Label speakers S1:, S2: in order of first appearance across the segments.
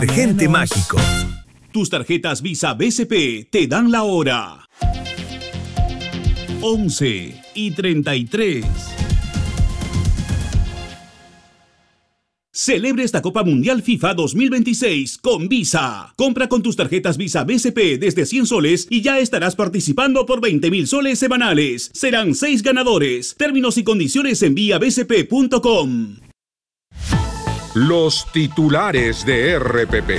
S1: Gente mágico.
S2: Tus tarjetas Visa BCP te dan la hora. 11:33. Celebre esta Copa Mundial FIFA 2026 con Visa. Compra con tus tarjetas Visa BCP desde 100 soles y ya estarás participando por 20.000 soles semanales. Serán 6 ganadores. Términos y condiciones en viabcp.com.
S3: Los titulares de RPP.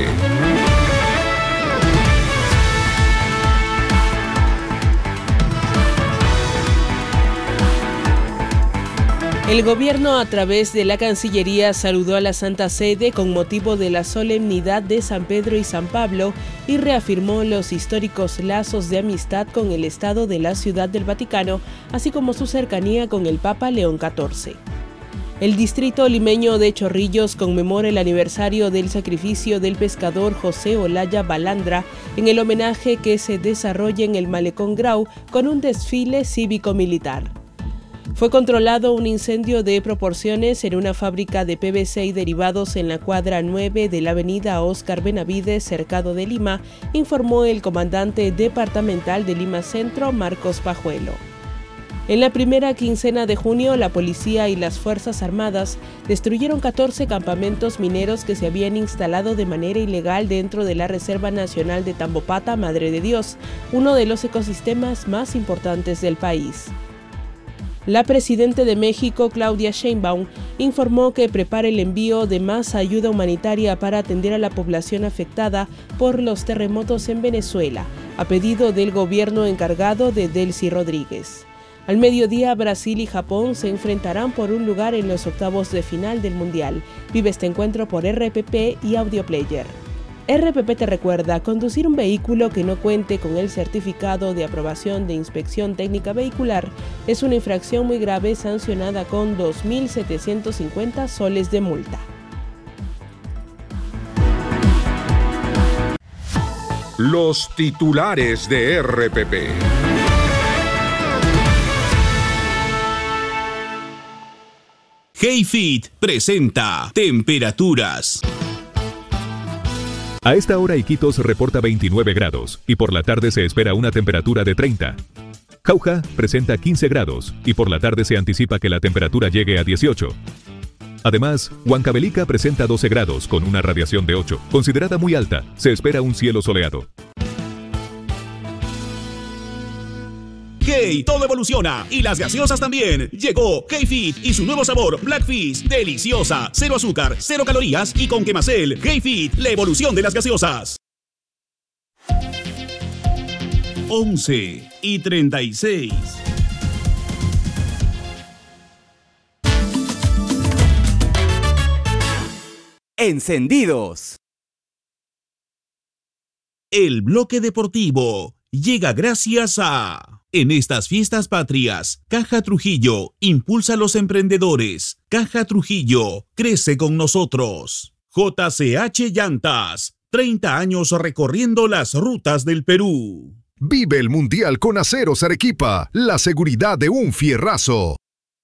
S4: El gobierno, a través de la Cancillería, saludó a la Santa Sede con motivo de la solemnidad de San Pedro y San Pablo y reafirmó los históricos lazos de amistad con el Estado de la Ciudad del Vaticano, así como su cercanía con el Papa León XIV. El distrito limeño de Chorrillos conmemora el aniversario del sacrificio del pescador José Olaya Balandra en el homenaje que se desarrolla en el Malecón Grau con un desfile cívico-militar. Fue controlado un incendio de proporciones en una fábrica de PVC y derivados en la cuadra 9 de la avenida Óscar Benavides, cercado de Lima, informó el comandante departamental de Lima Centro, Marcos Pajuelo. En la primera quincena de junio, la policía y las Fuerzas Armadas destruyeron 14 campamentos mineros que se habían instalado de manera ilegal dentro de la Reserva Nacional de Tambopata, Madre de Dios, uno de los ecosistemas más importantes del país. La presidenta de México, Claudia Sheinbaum, informó que prepara el envío de más ayuda humanitaria para atender a la población afectada por los terremotos en Venezuela, a pedido del gobierno encargado de Delcy Rodríguez. Al mediodía, Brasil y Japón se enfrentarán por un lugar en los octavos de final del Mundial. Vive este encuentro por RPP y Audioplayer. RPP te recuerda, conducir un vehículo que no cuente con el certificado de aprobación de inspección técnica vehicular es una infracción muy grave sancionada con 2.750 soles de multa.
S3: Los titulares de RPP.
S2: HeyFit presenta temperaturas.
S5: A esta hora Iquitos reporta 29 grados y por la tarde se espera una temperatura de 30. Jauja presenta 15 grados y por la tarde se anticipa que la temperatura llegue a 18. Además, Huancavelica presenta 12 grados con una radiación de 8, considerada muy alta. Se espera un cielo soleado.
S2: Hey, todo evoluciona y las gaseosas también. Llegó HeyFit y su nuevo sabor Blackfish, deliciosa, 0 azúcar, 0 calorías y con Quemacel. HeyFit, la evolución de las gaseosas. 11:36.
S1: Encendidos.
S2: El bloque deportivo llega gracias a... En estas fiestas patrias, Caja Trujillo impulsa a los emprendedores. Caja Trujillo crece con nosotros. JCH Llantas, 30 años recorriendo las rutas del Perú.
S3: Vive el Mundial con Aceros Arequipa, la seguridad de un fierrazo.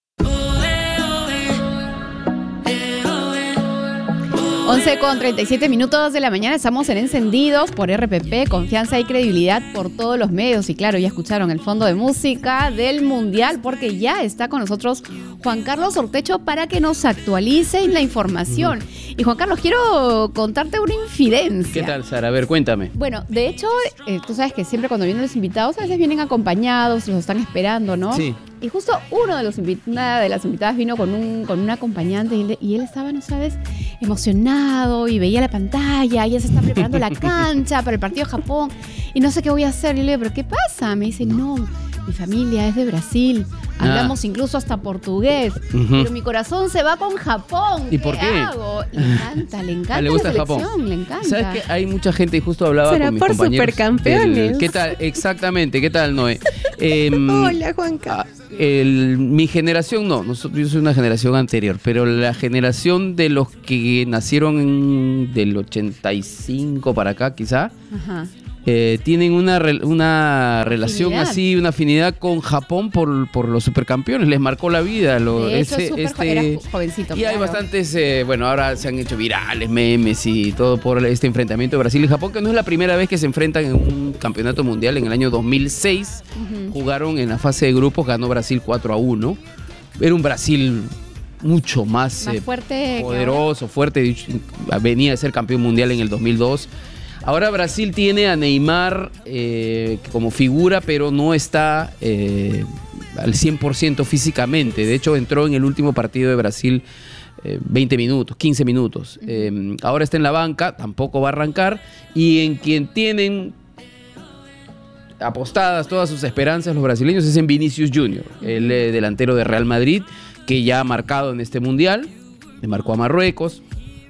S6: 11:37 de la mañana, estamos en Encendidos por RPP, confianza y credibilidad por todos los medios. Y claro, ya escucharon el fondo de música del Mundial, porque ya está con nosotros Juan Carlos Ortecho para que nos actualice la información. Y Juan Carlos, quiero contarte una infidencia.
S7: ¿Qué tal, Sara? A ver, cuéntame.
S6: Bueno, de hecho, tú sabes que siempre cuando vienen los invitados, a veces vienen acompañados, los están esperando, ¿no?
S7: Sí.
S6: Y justo una de las invitadas vino con un acompañante y él estaba, ¿no sabes?, emocionado y veía la pantalla, y ya se está preparando la cancha para el partido de Japón y no sé qué voy a hacer. Y le digo, ¿pero qué pasa? Me dice, no, mi familia es de Brasil, hablamos incluso hasta portugués, pero mi corazón se va con Japón.
S7: ¿Y por qué?
S6: Hago? Le encanta
S7: ¿le gusta
S6: la selección,
S7: Japón?
S6: le encanta.
S7: ¿Sabes qué? Hay mucha gente, y justo hablaba
S4: ¿Será
S7: con mis
S4: por
S7: compañeros.
S4: supercampeones?
S7: ¿Qué tal? Exactamente, ¿qué tal, Noé?
S4: Hola, Juanca.
S7: Mi generación no, yo soy una generación anterior, pero la generación de los que nacieron del 85 para acá, quizá,
S6: Ajá.
S7: tienen una relación
S6: Afinidad.
S7: así, una afinidad con Japón por los supercampeones. Les marcó la vida.
S6: Era jovencito.
S7: Y hay
S6: claro.
S7: bastantes, bueno, ahora se han hecho virales, memes y todo por este enfrentamiento de Brasil y Japón, que no es la primera vez que se enfrentan en un campeonato mundial. En el año 2006 jugaron en la fase de grupos, ganó Brasil 4-1. Era un Brasil mucho más
S6: fuerte,
S7: poderoso, fuerte. Venía de ser campeón mundial en el 2002. Ahora Brasil tiene a Neymar como figura, pero no está al 100% físicamente. De hecho, entró en el último partido de Brasil 20 minutos, 15 minutos. Ahora está en la banca, tampoco va a arrancar. Y en quien tienen apostadas todas sus esperanzas los brasileños es en Vinicius Junior, el delantero de Real Madrid, que ya ha marcado en este mundial. Le marcó a Marruecos.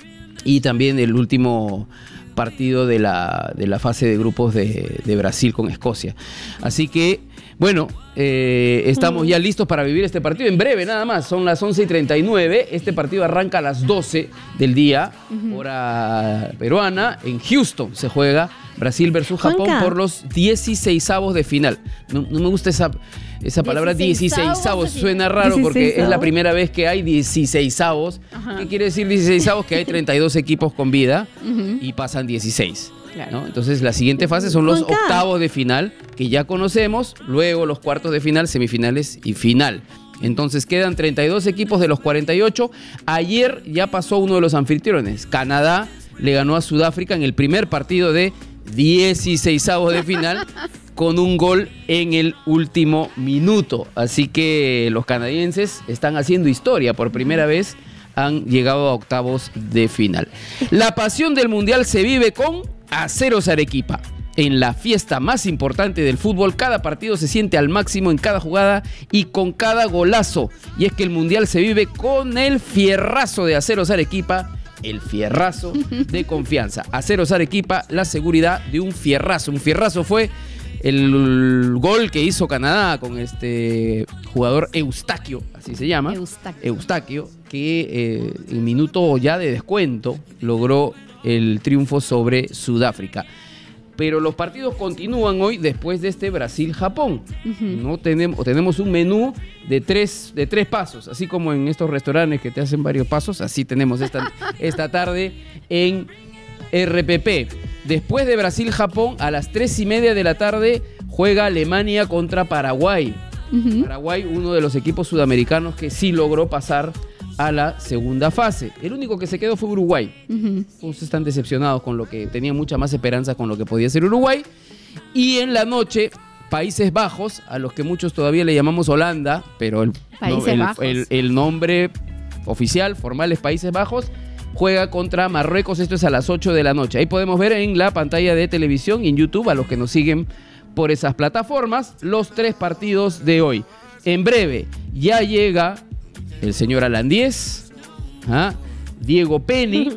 S7: Y también el último partido de la fase de grupos de Brasil con Escocia. Así que, bueno, estamos ya listos para vivir este partido. En breve, nada más, son las 11:39. Este partido arranca a las 12 del día, hora peruana. En Houston se juega Brasil versus Japón
S1: Juanca,
S7: por los 16avos de final. No me gusta esa palabra 16avos, suena raro porque es la primera vez que hay 16avos. ¿Qué quiere decir 16avos? Que hay 32 equipos con vida y pasan 16.
S6: Claro.
S7: ¿no? Entonces la siguiente fase son los
S1: Juanca,
S7: octavos de final, que ya conocemos, luego los cuartos de final, semifinales y final. Entonces quedan 32 equipos de los 48. Ayer ya pasó uno de los anfitriones. Canadá le ganó a Sudáfrica en el primer partido de 16avos de final con un gol en el último minuto. Así que los canadienses están haciendo historia. Por primera vez han llegado a octavos de final. La pasión del Mundial se vive con Aceros Arequipa. En la fiesta más importante del fútbol, cada partido se siente al máximo en cada jugada y con cada golazo. Y es que el Mundial se vive con el fierrazo de Aceros Arequipa, el fierrazo de confianza. Aceros Arequipa, la seguridad de un fierrazo. Un fierrazo fue el gol que hizo Canadá con este jugador Eustaquio, así se llama. Eustaquio, que en minuto ya de descuento logró el triunfo sobre Sudáfrica. Pero los partidos continúan hoy después de este Brasil-Japón. ¿No? Tenemos un menú de tres pasos, así como en estos restaurantes que te hacen varios pasos, así tenemos esta tarde en RPP. Después de Brasil-Japón, a las 3:30 de la tarde, juega Alemania contra Paraguay. Paraguay, uno de los equipos sudamericanos que sí logró pasar a la segunda fase. El único que se quedó fue Uruguay. Todos están decepcionados con lo que tenían mucha más esperanza con lo que podía ser Uruguay. Y en la noche, Países Bajos, a los que muchos todavía le llamamos Holanda, pero el nombre oficial, formal es Países Bajos, juega contra Marruecos. Esto es a las 8 de la noche. Ahí podemos ver en la pantalla de televisión y en YouTube, a los que nos siguen por esas plataformas, los 3 partidos de hoy. En breve, ya llega el señor Alan Díez, Diego Penny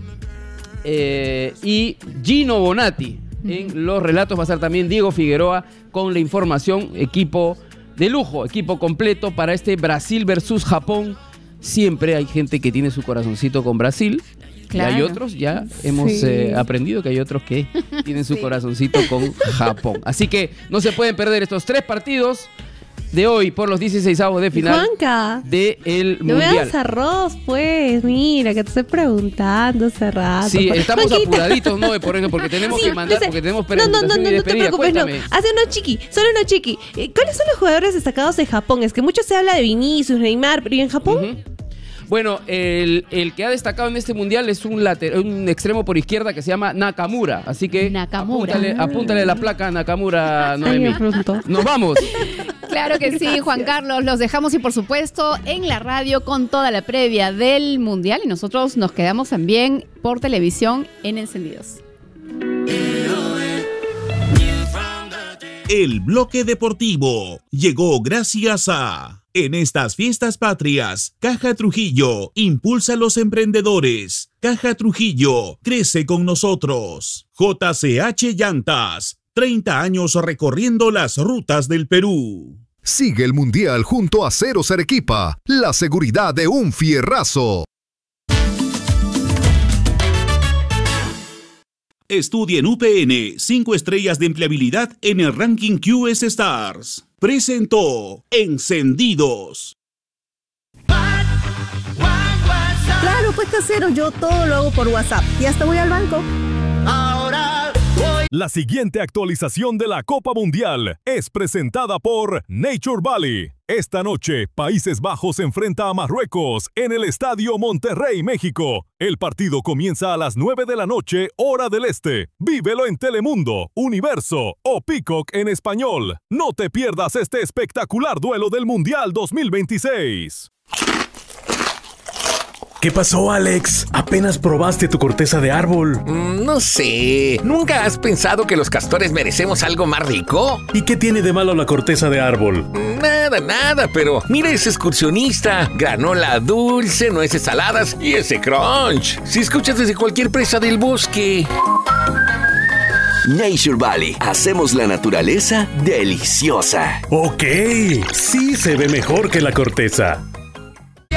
S7: y Gino Bonatti. En los relatos va a estar también Diego Figueroa con la información. Equipo de lujo, equipo completo para este Brasil versus Japón. Siempre hay gente que tiene su corazoncito con Brasil.
S6: Claro.
S7: Y hay otros, ya hemos aprendido que hay otros que tienen su corazoncito con Japón. Así que no se pueden perder estos 3 partidos de hoy por los 16avos de final
S1: Juanca,
S7: del
S1: no me
S7: Mundial.
S1: hagas arroz, pues. Mira, que te estoy preguntando hace rato.
S7: Sí,
S1: pues.
S7: estamos
S1: Juanquita.
S7: apuraditos, ¿no? Por eso, porque tenemos que mandar,
S1: dice,
S7: porque tenemos
S1: no
S7: presentación y
S1: te
S7: despedida.
S1: preocupes,
S7: Cuéntame.
S1: no. Hace solo uno chiqui. ¿Cuáles son los jugadores destacados de Japón? Es que mucho se habla de Vinicius, Neymar, pero ¿y en Japón?
S7: Bueno, el que ha destacado en este mundial es un extremo por izquierda que se llama Nakamura. Así que
S6: Nakamura.
S7: apúntale la placa a Nakamura, Noemí.
S1: me preguntó.
S7: Nos vamos.
S6: Claro que sí, Juan Carlos. Los dejamos y por supuesto en la radio con toda la previa del Mundial. Y nosotros nos quedamos también por televisión en Encendidos.
S2: El bloque deportivo llegó gracias a... En estas fiestas patrias, Caja Trujillo impulsa a los emprendedores. Caja Trujillo crece con nosotros. JCH Llantas, 30 años recorriendo las rutas del Perú.
S3: Sigue el Mundial junto a Aceros Arequipa, la seguridad de un fierrazo.
S2: Estudia en UPN 5 estrellas de empleabilidad en el ranking QS Stars. Presentó Encendidos.
S8: Claro, pues casero, yo todo lo hago por WhatsApp y hasta voy al banco.
S9: La siguiente actualización de la Copa Mundial es presentada por Nature Valley. Esta noche, Países Bajos se enfrenta a Marruecos en el Estadio Monterrey, México. El partido comienza a las 9 de la noche, hora del este. Vívelo en Telemundo, Universo o Peacock en español. No te pierdas este espectacular duelo del Mundial 2026.
S10: ¿Qué pasó, Alex? ¿Apenas probaste tu corteza de árbol?
S11: No sé. ¿Nunca has pensado que los castores merecemos algo más rico?
S10: ¿Y qué tiene de malo la corteza de árbol?
S11: Nada, pero mira ese excursionista. Granola dulce, nueces saladas y ese crunch. Si escuchas desde cualquier presa del bosque.
S12: Nature Valley. Hacemos la naturaleza deliciosa.
S10: Ok, sí se ve mejor que la corteza.